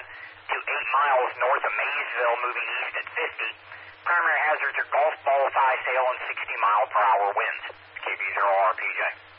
to 8 miles north of Maysville, moving east at 50. Primary hazards are golf ball, high sail, and 60-mile-per-hour winds. KB0RPJ.